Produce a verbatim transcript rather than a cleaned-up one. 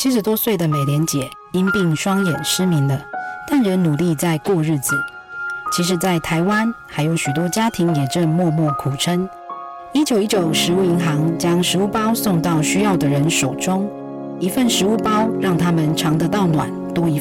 七十多岁的美莲姐因病双眼失明了，但仍努力在过日子。其实在台湾还有许多家庭也正默默苦撑。一九一九食物银行将食物包送到需要的人手中，一份食物包让他们尝得到暖，多一份